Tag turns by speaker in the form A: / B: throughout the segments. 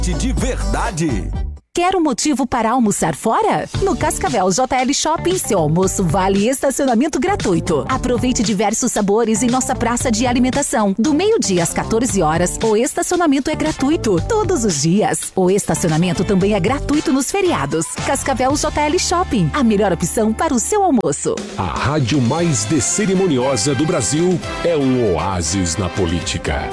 A: De verdade.
B: Quer um motivo para almoçar fora? No Cascavel JL Shopping, seu almoço vale estacionamento gratuito. Aproveite diversos sabores em nossa praça de alimentação. Do meio-dia às 14 horas, o estacionamento é gratuito todos os dias. O estacionamento também é gratuito nos feriados. Cascavel JL Shopping, a melhor opção para o seu almoço.
C: A rádio mais descerimoniosa do Brasil é um oásis na política.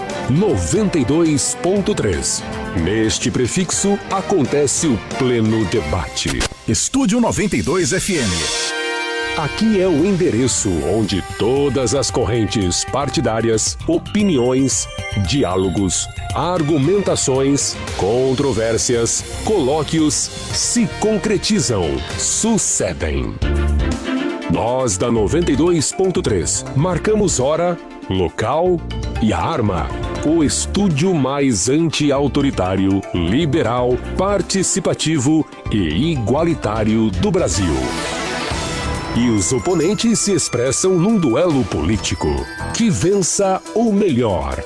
C: 92.3. Neste prefixo acontece o pleno debate.
D: Estúdio 92 FM.
C: Aqui é o endereço onde todas as correntes partidárias, opiniões, diálogos, argumentações, controvérsias, colóquios se concretizam, sucedem. Nós da 92.3 marcamos hora, local e a arma. O estúdio mais anti-autoritário, liberal, participativo e igualitário do Brasil. E os oponentes se expressam num duelo político. Que vença o melhor.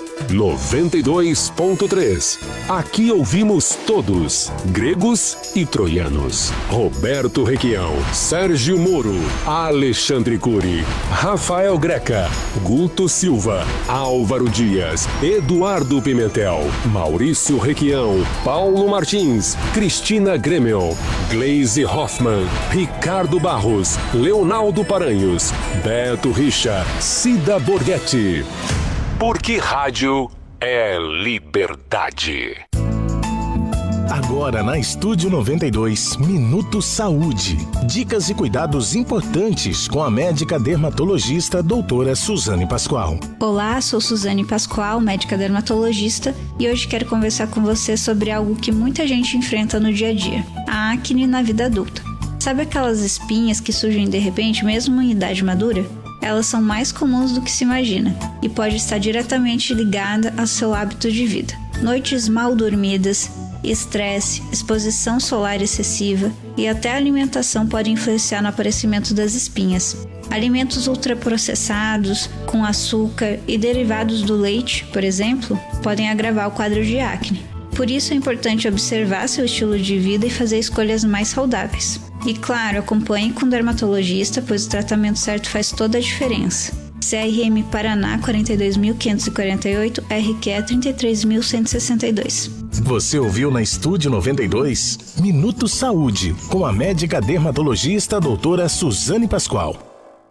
C: 92.3. Aqui ouvimos todos, gregos e troianos. Roberto Requião, Sérgio Moro, Alexandre Cury, Rafael Greca, Guto Silva, Álvaro Dias, Eduardo Pimentel, Maurício Requião, Paulo Martins, Cristina Grêmio, Gleise Hoffmann, Ricardo Barros, Leonardo Paranhos, Beto Richa, Cida Borghetti. Porque rádio é liberdade.
D: Agora na Estúdio 92, Minuto Saúde. Dicas e cuidados importantes com a médica dermatologista doutora Suzane Pascoal.
E: Olá, sou Suzane Pascoal, médica dermatologista, e hoje quero conversar com você sobre algo que muita gente enfrenta no dia a dia: a acne na vida adulta. Sabe aquelas espinhas que surgem de repente mesmo em idade madura? Elas são mais comuns do que se imagina e pode estar diretamente ligada ao seu hábito de vida. Noites mal dormidas, estresse, exposição solar excessiva e até a alimentação podem influenciar no aparecimento das espinhas. Alimentos ultraprocessados, com açúcar e derivados do leite, por exemplo, podem agravar o quadro de acne. Por isso é importante observar seu estilo de vida e fazer escolhas mais saudáveis. E claro, acompanhe com o dermatologista, pois o tratamento certo faz toda a diferença. CRM Paraná 42.548, RQ 33.162.
D: Você ouviu na Estúdio 92, Minuto Saúde, com a médica dermatologista doutora Suzane Pascoal.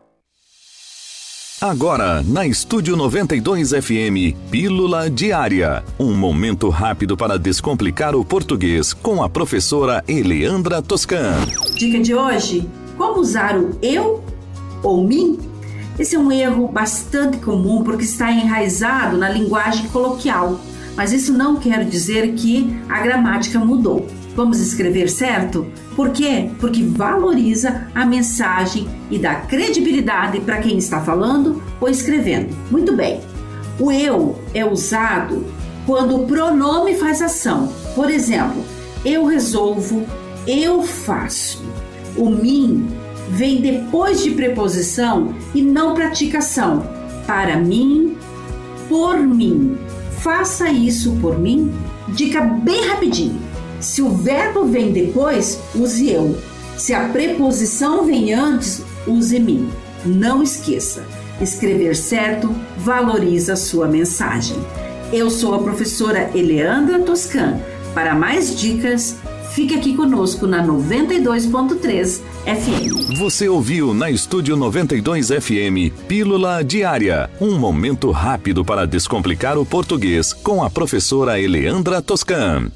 F: Agora, na Estúdio 92 FM, Pílula Diária. Um momento rápido para descomplicar o português com a professora Eleandra Toscan.
G: Dica de hoje: como usar o eu ou mim? Esse é um erro bastante comum porque está enraizado na linguagem coloquial, mas isso não quer dizer que a gramática mudou. Vamos escrever certo? Por quê? Porque valoriza a mensagem e dá credibilidade para quem está falando ou escrevendo. Muito bem. O eu é usado quando o pronome faz ação. Por exemplo, eu resolvo, eu faço. O mim vem depois de preposição e não pratica ação. Para mim, por mim. Faça isso por mim. Dica bem rapidinho. Se o verbo vem depois, use eu. Se a preposição vem antes, use mim. Não esqueça, escrever certo valoriza a sua mensagem. Eu sou a professora Eleandra Toscan. Para mais dicas, fique aqui conosco na 92.3 FM.
F: Você ouviu na Estúdio 92 FM, Pílula Diária. Um momento rápido para descomplicar o português com a professora Eleandra Toscan.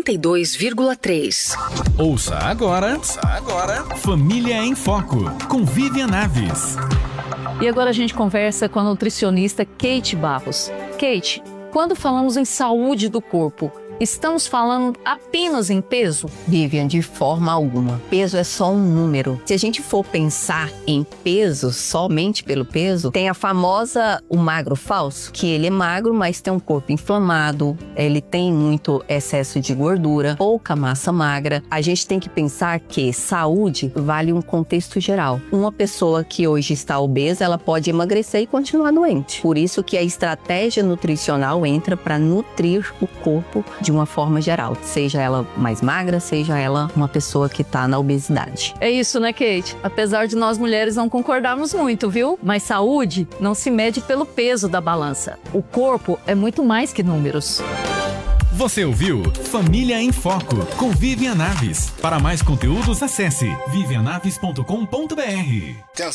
H: 92,3.
A: Ouça agora. Família em Foco, com Vivian Naves.
I: E agora a gente conversa com a nutricionista Kate Barros. Kate, quando falamos em saúde do corpo, estamos falando apenas em peso?
J: Vivian, de forma alguma. Peso é só um número. Se a gente for pensar em peso, somente pelo peso, tem a famosa o magro falso, que ele é magro, mas tem um corpo inflamado, ele tem muito excesso de gordura, pouca massa magra. A gente tem que pensar que saúde vale um contexto geral. Uma pessoa que hoje está obesa, ela pode emagrecer e continuar doente. Por isso que a estratégia nutricional entra para nutrir o corpo de uma forma geral, seja ela mais magra, seja ela uma pessoa que tá na obesidade.
I: É isso, né, Kate? Apesar de nós mulheres não concordarmos muito, viu? Mas saúde não se mede pelo peso da balança. O corpo é muito mais que números.
A: Você ouviu Família em Foco, com Vivian Naves. Para mais conteúdos, acesse vivianaves.com.br.